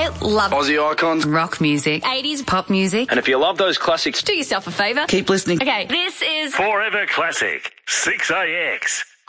love Aussie icons, rock music, 80s pop music. and if you love those classics, Do yourself a favour. keep listening. Okay, this is Forever Classic 6AX.